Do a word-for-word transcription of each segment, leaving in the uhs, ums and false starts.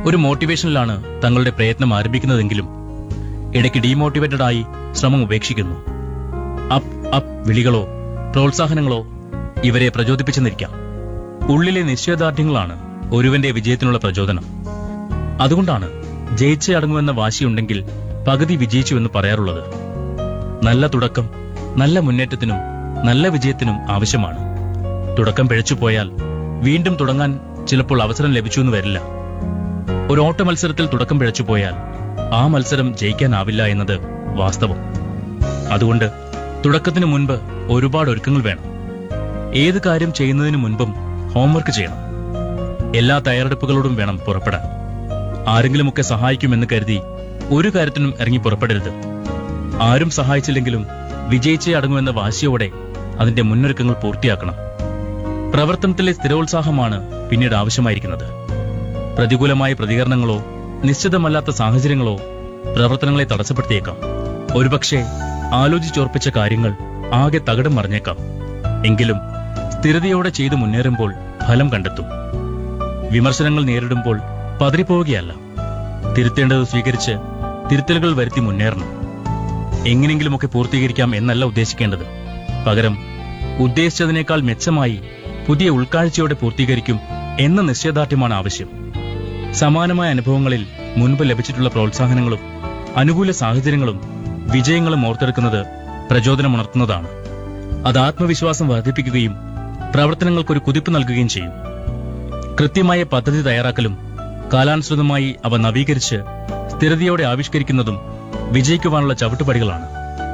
ഒരു മോട്ടിവേഷനിലാണ് തങ്ങളുടെ പ്രയത്നം ആരംഭിക്കുന്നതെങ്കിലും ഇടയ്ക്ക് ഡീമോട്ടിവേറ്റഡ് ആയി ശ്രമം ഉപേക്ഷിക്കുന്നു. അപ്പ് അപ്പ് വിളികളോ പ്രോത്സാഹനങ്ങളോ ഇവരെ പ്രചോദിപ്പിച്ചെന്നിരിക്കാം. ഉള്ളിലെ നിശ്ചയദാർഢ്യങ്ങളാണ് ഒരുവന്റെ വിജയത്തിനുള്ള പ്രചോദനം. അതുകൊണ്ടാണ് ജയിച്ചേ അടങ്ങുമെന്ന വാശിയുണ്ടെങ്കിൽ പകുതി വിജയിച്ചുവെന്ന് പറയാറുള്ളത്. നല്ല തുടക്കം നല്ല മുന്നേറ്റത്തിനും നല്ല വിജയത്തിനും ആവശ്യമാണ്. തുടക്കം പിഴച്ചുപോയാൽ വീണ്ടും തുടങ്ങാൻ ചിലപ്പോൾ അവസരം ലഭിച്ചുവെന്ന് വരില്ല. ഒരു ഓട്ട മത്സരത്തിൽ തുടക്കം പിഴച്ചുപോയാൽ ആ മത്സരം ജയിക്കാനാവില്ല എന്നത് വാസ്തവം. അതുകൊണ്ട് തുടക്കത്തിനു മുൻപ് ഒരുപാട് ഒരുക്കങ്ങൾ വേണം. ഏത് കാര്യം ചെയ്യുന്നതിനു മുൻപും ഹോംവർക്ക് ചെയ്യണം. എല്ലാ തയ്യാറെടുപ്പുകളോടും വേണം പുറപ്പെടാൻ. ആരെങ്കിലുമൊക്കെ സഹായിക്കുമെന്ന് കരുതി ഒരു കാര്യത്തിനും ഇറങ്ങി പുറപ്പെടരുത്. ആരും സഹായിച്ചില്ലെങ്കിലും വിജയിച്ചേ അടങ്ങുമെന്ന വാശിയോടെ അതിന്റെ മുന്നൊരുക്കങ്ങൾ പൂർത്തിയാക്കണം. പ്രവർത്തനത്തിലെ സ്ഥിരോത്സാഹമാണ് പിന്നീട് ആവശ്യമായിരിക്കുന്നത്. പ്രതികൂലമായ പ്രതികരണങ്ങളോ നിശ്ചിതമല്ലാത്ത സാഹചര്യങ്ങളോ പ്രവർത്തനങ്ങളെ തടസ്സപ്പെടുത്തിയേക്കാം. ഒരുപക്ഷെ ആലോചിച്ചോർപ്പിച്ച കാര്യങ്ങൾ ആകെ തകിടം മറിഞ്ഞേക്കാം. എങ്കിലും സ്ഥിരതയോടെ ചെയ്തു മുന്നേറുമ്പോൾ ഫലം കണ്ടെത്തും. വിമർശനങ്ങൾ നേരിടുമ്പോൾ പതറിപ്പോവുകയല്ല, തിരുത്തേണ്ടത് സ്വീകരിച്ച് തിരുത്തലുകൾ വരുത്തി മുന്നേറണം. എങ്ങനെയെങ്കിലുമൊക്കെ പൂർത്തീകരിക്കാം എന്നല്ല ഉദ്ദേശിക്കേണ്ടത്. പകരം ഉദ്ദേശിച്ചതിനേക്കാൾ മെച്ചമായി പുതിയ ഉൾക്കാഴ്ചയോടെ പൂർത്തീകരിക്കും എന്ന നിശ്ചയദാർഢ്യമാണ് ആവശ്യം. സമാനമായ അനുഭവങ്ങളിൽ മുൻപ് ലഭിച്ചിട്ടുള്ള പ്രോത്സാഹനങ്ങളും അനുകൂല സാഹചര്യങ്ങളും വിജയങ്ങളും ഓർത്തെടുക്കുന്നത് പ്രചോദനമുണർത്തുന്നതാണ്. അത് ആത്മവിശ്വാസം വർദ്ധിപ്പിക്കുകയും പ്രവർത്തനങ്ങൾക്കൊരു കുതിപ്പ് നൽകുകയും ചെയ്യും. കൃത്യമായ പദ്ധതി തയ്യാറാക്കലും കാലാനുസൃതമായി അവ നവീകരിച്ച് സ്ഥിരതയോടെ ആവിഷ്കരിക്കുന്നതും വിജയിക്കുവാനുള്ള ചവിട്ടുപടികളാണ്.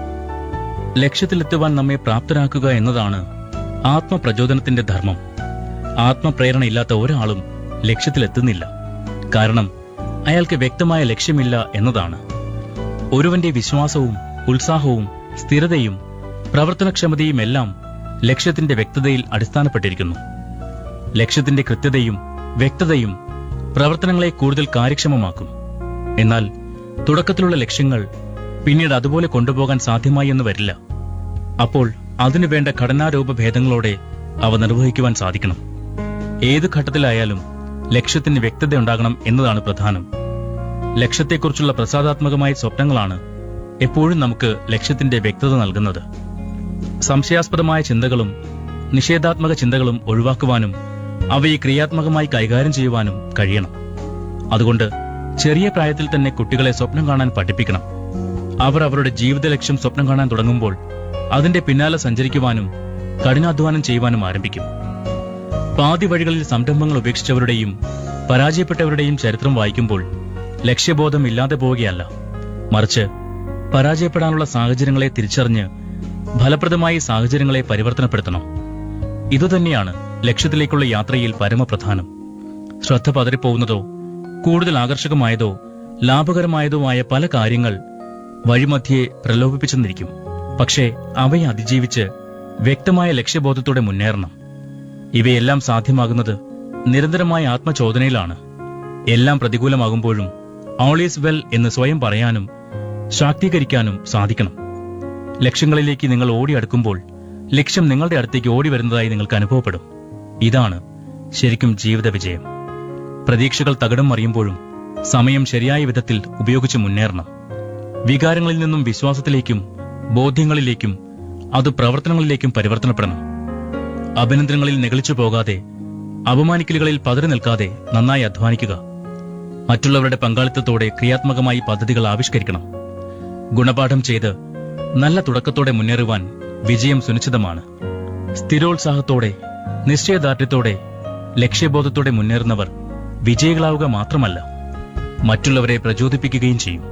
ലക്ഷ്യത്തിലെത്തുവാൻ നമ്മെ പ്രാപ്തരാക്കുക എന്നതാണ് ആത്മപ്രചോദനത്തിന്റെ ധർമ്മം. ആത്മപ്രേരണയില്ലാത്ത ഒരാളും ലക്ഷ്യത്തിലെത്തുന്നില്ല. കാരണം അയാൾക്ക് വ്യക്തമായ ലക്ഷ്യമില്ല എന്നതാണ്. ഒരുവന്റെ വിശ്വാസവും ഉത്സാഹവും സ്ഥിരതയും പ്രവർത്തനക്ഷമതയും എല്ലാം ലക്ഷ്യത്തിന്റെ വ്യക്തതയിൽ അടിസ്ഥാനപ്പെട്ടിരിക്കുന്നു. ലക്ഷ്യത്തിന്റെ കൃത്യതയും വ്യക്തതയും പ്രവർത്തനങ്ങളെ കൂടുതൽ കാര്യക്ഷമമാക്കും. എന്നാൽ തുടക്കത്തിലുള്ള ലക്ഷ്യങ്ങൾ പിന്നീട് അതുപോലെ കൊണ്ടുപോകാൻ സാധ്യമായി എന്ന് വരില്ല. അപ്പോൾ അതിനുവേണ്ട ഘടനാരൂപഭേദങ്ങളോടെ അവ നിർവഹിക്കുവാൻ സാധിക്കണം. ഏത് ഘട്ടത്തിലായാലും ലക്ഷ്യത്തിന് വ്യക്തതയുണ്ടാകണം എന്നതാണ് പ്രധാനം. ലക്ഷ്യത്തെക്കുറിച്ചുള്ള പ്രസാദാത്മകമായ സ്വപ്നങ്ങളാണ് എപ്പോഴും നമുക്ക് ലക്ഷ്യത്തിന്റെ വ്യക്തത നൽകുന്നത്. സംശയാസ്പദമായ ചിന്തകളും നിഷേധാത്മക ചിന്തകളും ഒഴിവാക്കുവാനും അവയെ ക്രിയാത്മകമായി കൈകാര്യം ചെയ്യുവാനും കഴിയണം. അതുകൊണ്ട് ചെറിയ പ്രായത്തിൽ തന്നെ കുട്ടികളെ സ്വപ്നം കാണാൻ പഠിപ്പിക്കണം. അവർ അവരുടെ ജീവിത ലക്ഷ്യം സ്വപ്നം കാണാൻ തുടങ്ങുമ്പോൾ അതിന്റെ പിന്നാലെ സഞ്ചരിക്കുവാനും കഠിനാധ്വാനം ചെയ്യുവാനും ആരംഭിക്കും. പാതി വഴികളിൽ സംരംഭങ്ങൾ ഉപേക്ഷിച്ചവരുടെയും പരാജയപ്പെട്ടവരുടെയും ചരിത്രം വായിക്കുമ്പോൾ ലക്ഷ്യബോധം ഇല്ലാതെ പോവുകയല്ല, മറിച്ച് പരാജയപ്പെടാനുള്ള സാഹചര്യങ്ങളെ തിരിച്ചറിഞ്ഞ് ഫലപ്രദമായ സാഹചര്യങ്ങളെ പരിവർത്തനപ്പെടുത്തണം. ഇതുതന്നെയാണ് ലക്ഷ്യത്തിലേക്കുള്ള യാത്രയിൽ പരമപ്രധാനം. ശ്രദ്ധ പതറിപ്പോകുന്നതോ കൂടുതൽ ആകർഷകമായതോ ലാഭകരമായതോ ആയ പല കാര്യങ്ങൾ വഴിമധ്യേ പ്രലോഭിപ്പിച്ചെന്നിരിക്കും. പക്ഷേ അവയെ അതിജീവിച്ച് വ്യക്തമായ ലക്ഷ്യബോധത്തോടെ മുന്നേറണം. ഇവയെല്ലാം സാധ്യമാകുന്നത് നിരന്തരമായ ആത്മചോദനയിലാണ്. എല്ലാം പ്രതികൂലമാകുമ്പോഴും ഓൾ ഈസ് വെൽ എന്ന് സ്വയം പറയാനും ശാക്തീകരിക്കാനും സാധിക്കണം. ലക്ഷ്യങ്ങളിലേക്ക് നിങ്ങൾ ഓടിയടുക്കുമ്പോൾ ലക്ഷ്യം നിങ്ങളുടെ അടുത്തേക്ക് ഓടി വരുന്നതായി നിങ്ങൾക്ക് അനുഭവപ്പെടും. ഇതാണ് ശരിക്കും ജീവിത വിജയം. പ്രതീക്ഷകൾ തകിടം മറിയുമ്പോഴും സമയം ശരിയായ വിധത്തിൽ ഉപയോഗിച്ച് മുന്നേറണം. വികാരങ്ങളിൽ നിന്നും വിശ്വാസത്തിലേക്കും ബോധ്യങ്ങളിലേക്കും അത് പ്രവർത്തനങ്ങളിലേക്കും പരിവർത്തനപ്പെടണം. അഭിനന്ദനങ്ങളിൽ നെകളിച്ചു പോകാതെ, അപമാനിക്കലുകളിൽ പതറി നിൽക്കാതെ നന്നായി അധ്വാനിക്കുക. മറ്റുള്ളവരുടെ പങ്കാളിത്തത്തോടെ ക്രിയാത്മകമായി പദ്ധതികൾ ആവിഷ്കരിക്കണം. ഗുണപാഠം ചെയ്ത് നല്ല തുടക്കത്തോടെ മുന്നേറുവാൻ വിജയം സുനിശ്ചിതമാണ്. സ്ഥിരോത്സാഹത്തോടെ നിശ്ചയദാർഢ്യത്തോടെ ലക്ഷ്യബോധത്തോടെ മുന്നേറുന്നവർ വിജയികളാവുക മാത്രമല്ല, മറ്റുള്ളവരെ പ്രചോദിപ്പിക്കുകയും ചെയ്യും.